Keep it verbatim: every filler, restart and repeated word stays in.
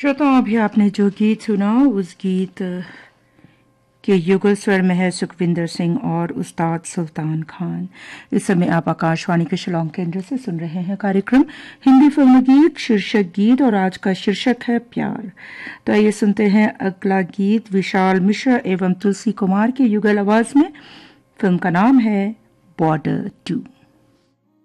श्रोताओं, अभी आपने जो गीत सुना उस गीत के युगल स्वर में है सुखविंदर सिंह और उस्ताद सुल्तान खान। इस समय आप आकाशवाणी के शिलांग केंद्र से सुन रहे हैं कार्यक्रम हिंदी फिल्म गीत शीर्षक गीत, और आज का शीर्षक है प्यार। तो आइए सुनते हैं अगला गीत विशाल मिश्रा एवं तुलसी कुमार की युगल आवाज में। फिल्म का नाम है बॉर्डर टू।